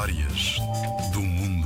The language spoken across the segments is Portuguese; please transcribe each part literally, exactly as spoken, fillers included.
Histórias do mundo.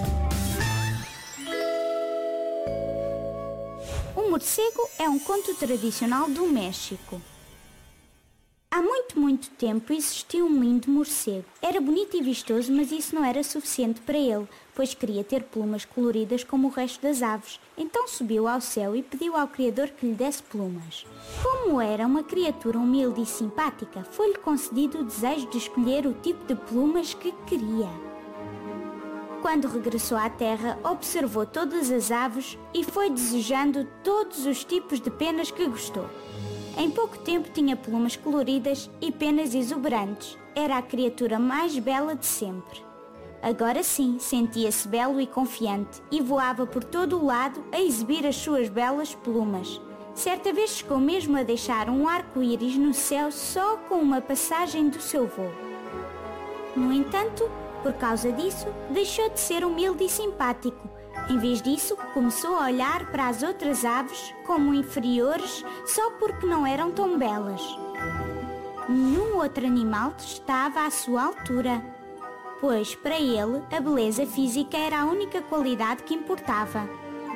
O morcego é um conto tradicional do México. Há muito, muito tempo existiu um lindo morcego. Era bonito e vistoso, mas isso não era suficiente para ele, pois queria ter plumas coloridas como o resto das aves. Então subiu ao céu e pediu ao Criador que lhe desse plumas. Como era uma criatura humilde e simpática, foi-lhe concedido o desejo de escolher o tipo de plumas que queria. Quando regressou à terra, observou todas as aves e foi desejando todos os tipos de penas que gostou. Em pouco tempo tinha plumas coloridas e penas exuberantes. Era a criatura mais bela de sempre. Agora sim, sentia-se belo e confiante e voava por todo o lado a exibir as suas belas plumas. Certa vez chegou mesmo a deixar um arco-íris no céu só com uma passagem do seu voo. No entanto, por causa disso, deixou de ser humilde e simpático. Em vez disso, começou a olhar para as outras aves como inferiores só porque não eram tão belas. Nenhum outro animal estava à sua altura, pois para ele a beleza física era a única qualidade que importava.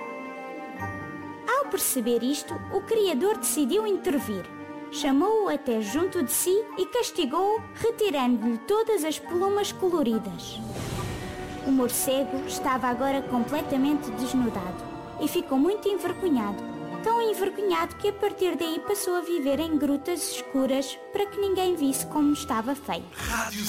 Ao perceber isto, o Criador decidiu intervir. Chamou-o até junto de si e castigou-o, retirando-lhe todas as plumas coloridas. O morcego estava agora completamente desnudado e ficou muito envergonhado, tão envergonhado que a partir daí passou a viver em grutas escuras para que ninguém visse como estava feio. Rádio